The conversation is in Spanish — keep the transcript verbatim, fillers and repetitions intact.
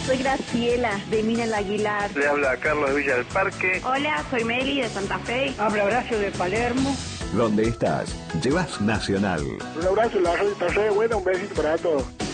soy Graciela, de Mina el Aguilar. Le habla Carlos de Villa del Parque. Hola, soy Meli de Santa Fe. Habla Horacio de Palermo. Donde estás, llevas Nacional. Un abrazo, la radio está re buena, un besito para todos.